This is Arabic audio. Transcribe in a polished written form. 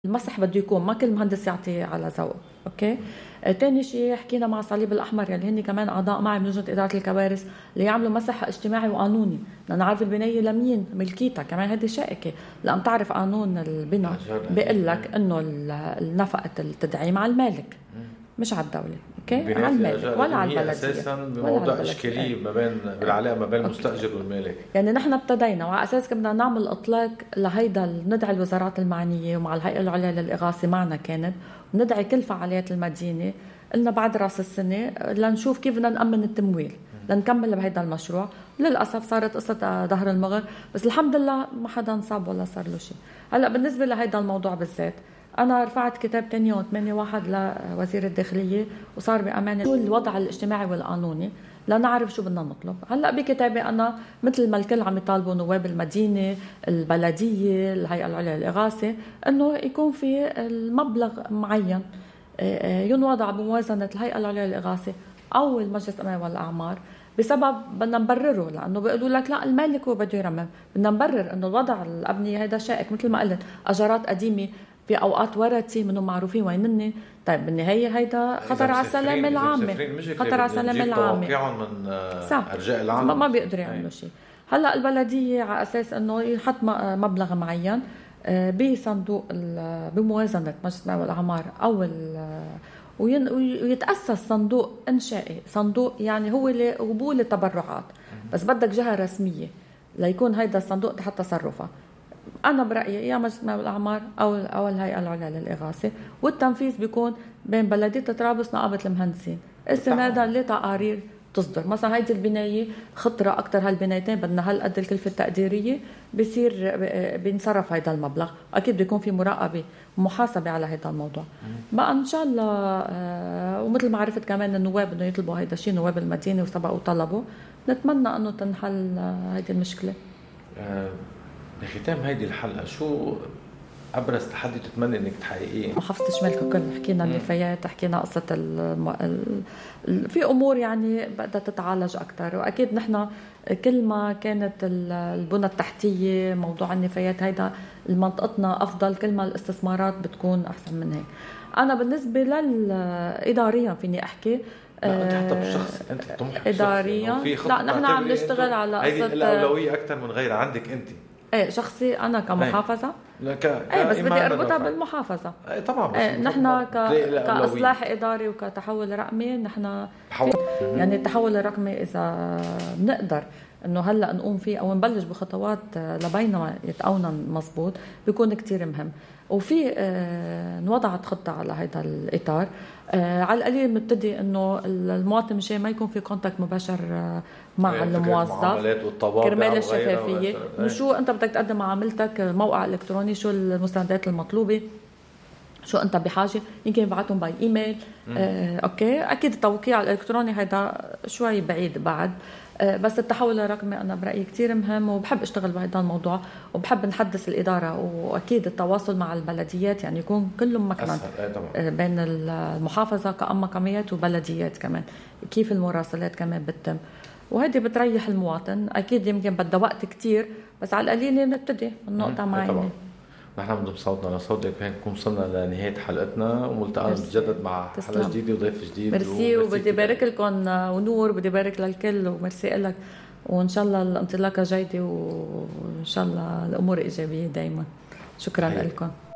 المسح بده يكون ما كل مهندس يعطي على ذوقه. اوكي. تاني شيء حكينا مع الصليب الاحمر يلي هن كمان اعضاء معي من لجنه اداره الكوارث اللي يعملوا مسح اجتماعي وقانوني، بدنا نعرف البنايه لمين ملكيتها، كمان هذه شائكه، لان تعرف قانون البناء بيقول لك انه نفقه التدعيم على المالك مش على الدوله. اوكي، على المالك ولا على البلديه. اساسا بموضوع اشكاليه ما بين بالعلاقه ما بين المستاجر والمالك. يعني نحن ابتدينا وعلى اساس بدنا نعمل اطلاق لهيدا، ندعي الوزارات المعنيه ومع الهيئه العليا للاغاثه معنا كانت، وندعي كل فعاليات المدينه، قلنا بعد راس السنه لنشوف كيف بدنا نامن التمويل لنكمل بهيدا المشروع. للاسف صارت قصه ظهر المغر، بس الحمد لله ما حدا انصاب ولا صار له شيء. هلا بالنسبه لهيدا الموضوع بالذات، أنا رفعت كتاب تاني يوم 8/1 لوزير الداخلية، وصار بأمانة شو الوضع الاجتماعي والقانوني لنعرف شو بدنا نطلب. هلأ بكتابي أنا مثل ما الكل عم يطالبوا نواب المدينة، البلدية، الهيئة العليا للإغاثة، إنه يكون في المبلغ معين ينوضع بموازنة الهيئة العليا للإغاثة أو المجلس الأمني والأعمار، بسبب بدنا نبرره، لانه بيقولوا لك لا المالك هو بده يرمم. بدنا نبرر انه الوضع الابنيه هذا شائك، مثل ما قلت اجارات قديمه في اوقات ورثي منهم معروفين وينن. طيب بالنهايه هيدا خطر على السلامه العامه، خطر على السلامه العامه من ارجاء العالم، ما بيقدروا يعملوا شيء. هلا البلديه على اساس انه يحط مبلغ معين بصندوق بموازنه مجلس الأمني والأعمار او ويتأسس صندوق إنشائي، صندوق يعني هو لقبول التبرعات، بس بدك جهة رسمية ليكون هيدا الصندوق تحت تصرفها. أنا برأيي يا مجلس الأعمار أو الهيئة العليا للإغاثة، والتنفيذ بيكون بين بلدية طرابلس نقابة المهندسين. السنة هذا اللي تقارير تصدر مثلا هيدي البناية خطرة أكتر، هالبنايتين بدنا هالقد الكلفة التقديرية، بيصير بينصرف هيدا المبلغ. أكيد بيكون في مراقبة ومحاسبة على هيدا الموضوع بقى إن شاء الله. ومثل ما عرفت كمان النواب إنه يطلبوا هيدا الشيء، نواب المدينة وسبقوا طلبوا، نتمنى إنه تنحل هيدي المشكلة. بختام هيدي الحلقة، شو أبرز تحدي تتمنى إنك تحققيه؟ محافظة شمال ككل، حكينا النفايات، حكينا قصة في أمور يعني بدها تتعالج أكتر. وأكيد نحن كل ما كانت البنى التحتية، موضوع النفايات هيدا المنطقتنا أفضل، كل ما الاستثمارات بتكون أحسن من هيك. أنا بالنسبة إداريا فيني أحكي، لا انت حتى بالشخص انت طموحك اداريا، لا نحن عم نشتغل على قصه الاولويه اكثر من غيرها عندك انت. ايه شخصي انا كمحافظه، ايه بس بدي اربطها بالمحافظه. ايه طبعا، ايه نحن كاصلاح اداري وكتحول رقمي، نحن يعني التحول الرقمي اذا بنقدر انه هلا نقوم فيه او نبلش بخطوات لبينما يتقونا مزبوط، بيكون كتير مهم. وفي انوضعت خطه على هذا الاطار، على القليل بنبتدي انه المواطن مشان ما يكون في كونتاكت مباشر مع الموظف كرمال الشفافيه، شو انت بدك تقدم معاملتك، موقع الكتروني، شو المستندات المطلوبه، شو انت بحاجه، يمكن يبعثهم باي ايميل. اوكي، اكيد التوقيع الالكتروني هيدا شوي بعيد بعد، بس التحول الرقمي أنا برأيي كتير مهم، وبحب أشتغل بهذا الموضوع، وبحب نحدث الإدارة، وأكيد التواصل مع البلديات يعني يكون كلهم مكمن بين المحافظة كمقاميات وبلديات كمان، كيف المراسلات كمان بتتم، وهذه بتريح المواطن. أكيد يمكن بدها وقت كتير، بس على القليل نبتدي النقطة معينة. نحن بنضم صوتنا لصوتك، هيك نكون وصلنا لنهاية حلقتنا، وملتقى بتجدد مع حلقة جديدة وضيف جديد. ميرسي، وبدي بارك لكم ونور، بدي بارك للكل، وميرسي لك، وإن شاء الله الانطلاقة جيدة، وإن شاء الله الأمور إيجابية دايما. شكرا لكم.